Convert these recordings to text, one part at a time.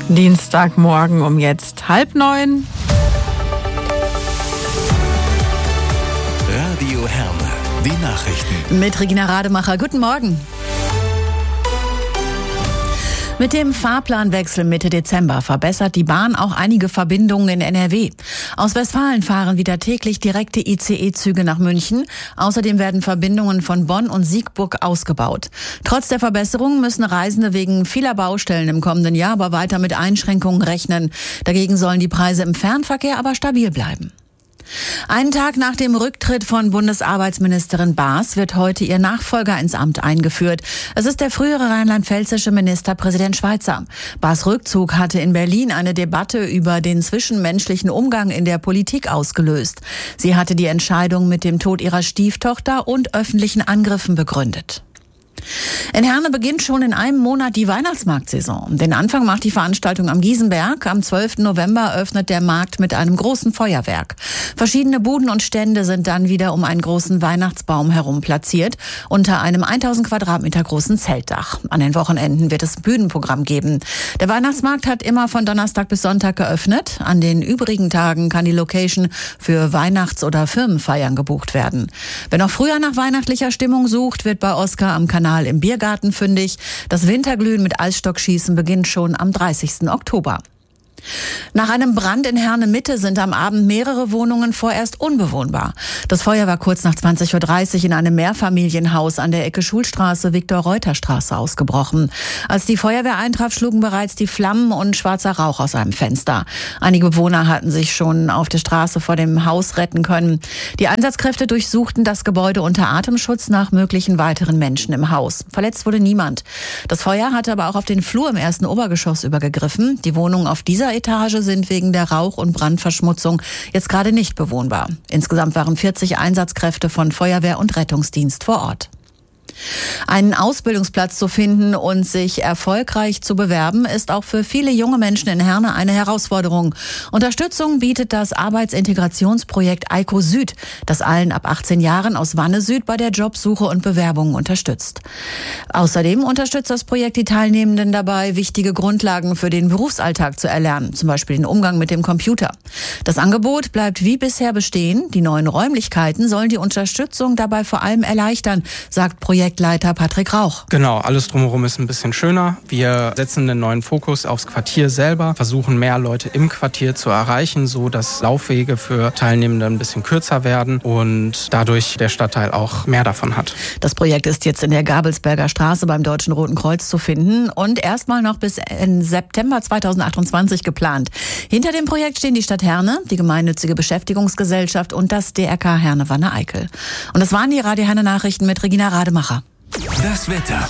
Dienstagmorgen um jetzt 8:30. Radio Herne, die Nachrichten. Mit Regina Rademacher. Guten Morgen. Mit dem Fahrplanwechsel Mitte Dezember verbessert die Bahn auch einige Verbindungen in NRW. Aus Westfalen fahren wieder täglich direkte ICE-Züge nach München. Außerdem werden Verbindungen von Bonn und Siegburg ausgebaut. Trotz der Verbesserungen müssen Reisende wegen vieler Baustellen im kommenden Jahr aber weiter mit Einschränkungen rechnen. Dagegen sollen die Preise im Fernverkehr aber stabil bleiben. Einen Tag nach dem Rücktritt von Bundesarbeitsministerin Baas wird heute ihr Nachfolger ins Amt eingeführt. Es ist der frühere rheinland-pfälzische Ministerpräsident Schweizer. Baas' Rückzug hatte in Berlin eine Debatte über den zwischenmenschlichen Umgang in der Politik ausgelöst. Sie hatte die Entscheidung mit dem Tod ihrer Stieftochter und öffentlichen Angriffen begründet. In Herne beginnt schon in einem Monat die Weihnachtsmarktsaison. Den Anfang macht die Veranstaltung am Giesenberg. Am 12. November öffnet der Markt mit einem großen Feuerwerk. Verschiedene Buden und Stände sind dann wieder um einen großen Weihnachtsbaum herum platziert, unter einem 1000 Quadratmeter großen Zeltdach. An den Wochenenden wird es ein Bühnenprogramm geben. Der Weihnachtsmarkt hat immer von Donnerstag bis Sonntag geöffnet. An den übrigen Tagen kann die Location für Weihnachts- oder Firmenfeiern gebucht werden. Wer noch früher nach weihnachtlicher Stimmung sucht, wird bei Oskar am Kanal im Biergarten fündig. Das Winterglühen mit Eisstockschießen beginnt schon am 30. Oktober. Nach einem Brand in Herne Mitte sind am Abend mehrere Wohnungen vorerst unbewohnbar. Das Feuer war kurz nach 20:30 Uhr in einem Mehrfamilienhaus an der Ecke Schulstraße, Viktor-Reuter-Straße ausgebrochen. Als die Feuerwehr eintraf, schlugen bereits die Flammen und schwarzer Rauch aus einem Fenster. Einige Bewohner hatten sich schon auf der Straße vor dem Haus retten können. Die Einsatzkräfte durchsuchten das Gebäude unter Atemschutz nach möglichen weiteren Menschen im Haus. Verletzt wurde niemand. Das Feuer hatte aber auch auf den Flur im ersten Obergeschoss übergegriffen. Die Wohnungen auf dieser Etage sind wegen der Rauch- und Brandverschmutzung jetzt gerade nicht bewohnbar. Insgesamt waren 40 Einsatzkräfte von Feuerwehr und Rettungsdienst vor Ort. Einen Ausbildungsplatz zu finden und sich erfolgreich zu bewerben, ist auch für viele junge Menschen in Herne eine Herausforderung. Unterstützung bietet das Arbeitsintegrationsprojekt EIKO Süd, das allen ab 18 Jahren aus Wanne Süd bei der Jobsuche und Bewerbungen unterstützt. Außerdem unterstützt das Projekt die Teilnehmenden dabei, wichtige Grundlagen für den Berufsalltag zu erlernen, zum Beispiel den Umgang mit dem Computer. Das Angebot bleibt wie bisher bestehen. Die neuen Räumlichkeiten sollen die Unterstützung dabei vor allem erleichtern, sagt Projektleiter Patrick Rauch. Genau, alles drumherum ist ein bisschen schöner. Wir setzen den neuen Fokus aufs Quartier selber, versuchen mehr Leute im Quartier zu erreichen, so dass Laufwege für Teilnehmende ein bisschen kürzer werden und dadurch der Stadtteil auch mehr davon hat. Das Projekt ist jetzt in der Gabelsberger Straße beim Deutschen Roten Kreuz zu finden und erstmal noch bis September 2028 geplant. Hinter dem Projekt stehen die Stadt Herne, die gemeinnützige Beschäftigungsgesellschaft und das DRK Herne-Wanne-Eickel. Und das waren die Radio Herne Nachrichten mit Regina Rademacher. Das Wetter.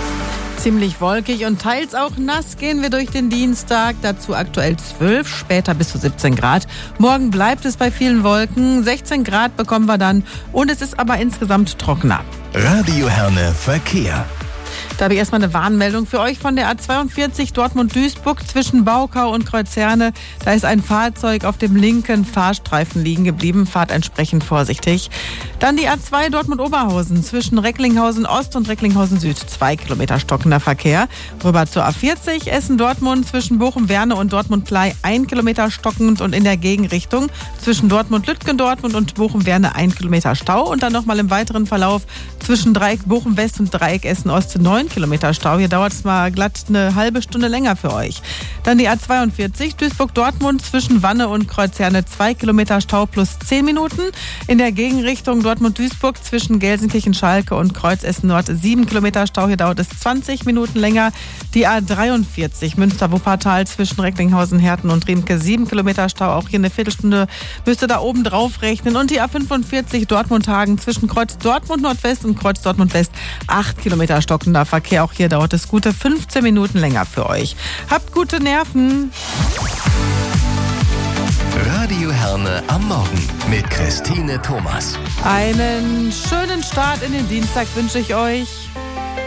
Ziemlich wolkig und teils auch nass gehen wir durch den Dienstag. Dazu aktuell 12, später bis zu 17 Grad. Morgen bleibt es bei vielen Wolken. 16 Grad bekommen wir dann und es ist aber insgesamt trockener. Radio Herne Verkehr. Da habe ich erstmal eine Warnmeldung für euch von der A42 Dortmund-Duisburg zwischen Baukau und Kreuzherne. Da ist ein Fahrzeug auf dem linken Fahrstreifen liegen geblieben. Fahrt entsprechend vorsichtig. Dann die A2 Dortmund-Oberhausen zwischen Recklinghausen Ost und Recklinghausen Süd. 2 Kilometer stockender Verkehr. Rüber zur A40 Essen-Dortmund zwischen Bochum-Werne und Dortmund-Klei 1 Kilometer stockend und in der Gegenrichtung zwischen Dortmund-Lütgendortmund und Bochum-Werne 1 Kilometer Stau. Und dann nochmal im weiteren Verlauf zwischen Dreieck Bochum-West und Dreieck Essen-Ost 9 Kilometer Stau. Hier dauert es mal glatt eine halbe Stunde länger für euch. Dann die A42 Duisburg-Dortmund zwischen Wanne und Kreuzherne 2 Kilometer Stau plus 10 Minuten. In der Gegenrichtung Dortmund-Duisburg zwischen Gelsenkirchen-Schalke und Kreuz-Essen-Nord 7 Kilometer Stau. Hier dauert es 20 Minuten länger. Die A43 Münster-Wuppertal zwischen Recklinghausen-Herten und Riemke 7 Kilometer Stau. Auch hier eine Viertelstunde müsst ihr da oben drauf rechnen. Und die A45 Dortmund-Hagen zwischen Kreuz Dortmund-Nordwest und Kreuz Dortmund-West 8 Kilometer stockender Verkehr. Auch hier dauert es gute 15 Minuten länger für euch. Habt gute Nerven. Radio Herne am Morgen mit Christine Thomas. Einen schönen Start in den Dienstag wünsche ich euch.